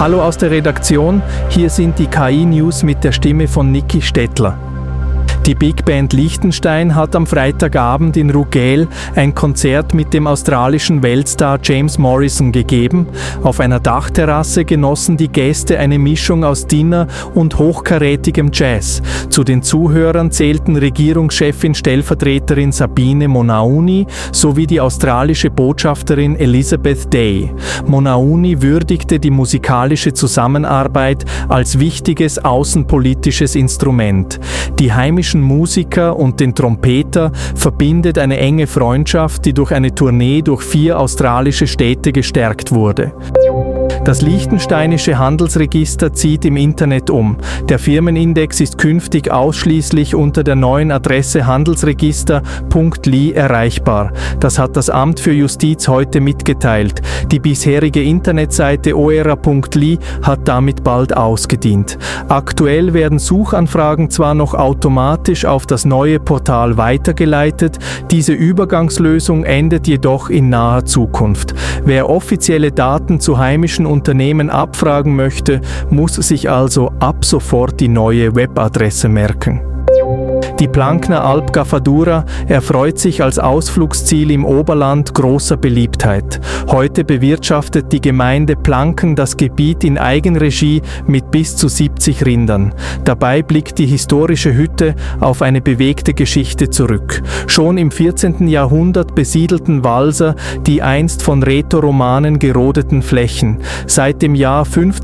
Hallo aus der Redaktion, hier sind die KI-News mit der Stimme von Niki Stettler. Die Big Band Liechtenstein hat am Freitagabend in Rugel ein Konzert mit dem australischen Weltstar James Morrison gegeben. Auf einer Dachterrasse genossen die Gäste eine Mischung aus Dinner- und hochkarätigem Jazz. Zu den Zuhörern zählten Regierungschefin Stellvertreterin Sabine Monauni sowie die australische Botschafterin Elizabeth Day. Monauni würdigte die musikalische Zusammenarbeit als wichtiges außenpolitisches Instrument. Die heimischen Musiker und den Trompeter verbindet eine enge Freundschaft, die durch eine Tournee durch 4 australische Städte gestärkt wurde. Das Liechtensteinische Handelsregister zieht im Internet um. Der Firmenindex ist künftig ausschließlich unter der neuen Adresse handelsregister.li erreichbar. Das hat das Amt für Justiz heute mitgeteilt. Die bisherige Internetseite oera.li hat damit bald ausgedient. Aktuell werden Suchanfragen zwar noch automatisch auf das neue Portal weitergeleitet, diese Übergangslösung endet jedoch in naher Zukunft. Wer offizielle Daten zu heimischen Unternehmen abfragen möchte, muss sich also ab sofort die neue Webadresse merken. Die Plankner Alp Gafadura erfreut sich als Ausflugsziel im Oberland großer Beliebtheit. Heute bewirtschaftet die Gemeinde Planken das Gebiet in Eigenregie mit bis zu 70 Rindern. Dabei blickt die historische Hütte auf eine bewegte Geschichte zurück. Schon im 14. Jahrhundert besiedelten Walser die einst von Rätoromanen gerodeten Flächen. Seit dem Jahr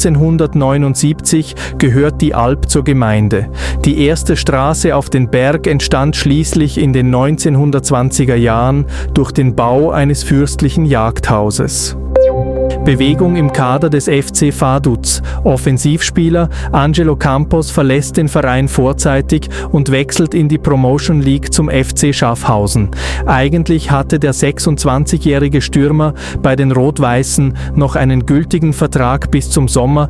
1579 gehört die Alp zur Gemeinde. Die erste Straße auf den Berg entstand schließlich in den 1920er Jahren durch den Bau eines fürstlichen Jagdhauses. Bewegung im Kader des FC Vaduz. Offensivspieler Angelo Campos verlässt den Verein vorzeitig und wechselt in die Promotion League zum FC Schaffhausen. Eigentlich hatte der 26-jährige Stürmer bei den Rot-Weißen noch einen gültigen Vertrag bis zum Sommer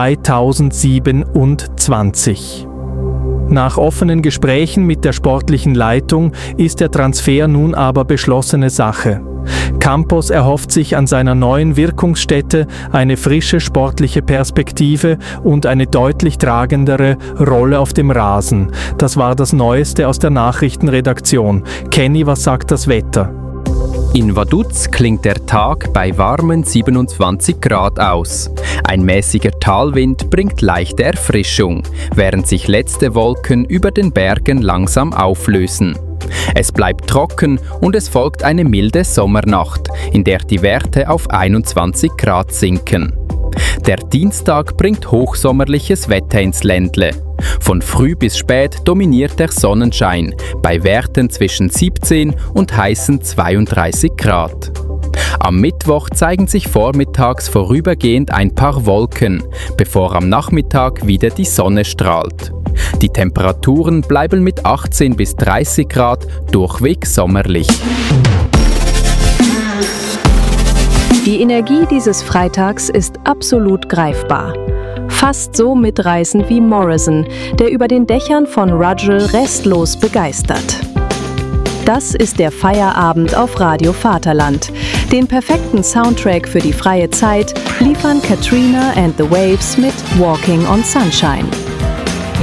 2027. Nach offenen Gesprächen mit der sportlichen Leitung ist der Transfer nun aber beschlossene Sache. Campos erhofft sich an seiner neuen Wirkungsstätte eine frische sportliche Perspektive und eine deutlich tragendere Rolle auf dem Rasen. Das war das Neueste aus der Nachrichtenredaktion. Kenny, was sagt das Wetter? In Vaduz klingt der Tag bei warmen 27 Grad aus. Ein mäßiger Talwind bringt leichte Erfrischung, während sich letzte Wolken über den Bergen langsam auflösen. Es bleibt trocken und es folgt eine milde Sommernacht, in der die Werte auf 21 Grad sinken. Der Dienstag bringt hochsommerliches Wetter ins Ländle. Von früh bis spät dominiert der Sonnenschein, bei Werten zwischen 17 und heißen 32 Grad. Am Mittwoch zeigen sich vormittags vorübergehend ein paar Wolken, bevor am Nachmittag wieder die Sonne strahlt. Die Temperaturen bleiben mit 18 bis 30 Grad durchweg sommerlich. Die Energie dieses Freitags ist absolut greifbar. Fast so mitreißend wie Morrison, der über den Dächern von Ruggill restlos begeistert. Das ist der Feierabend auf Radio Vaterland. Den perfekten Soundtrack für die freie Zeit liefern Katrina and the Waves mit Walking on Sunshine.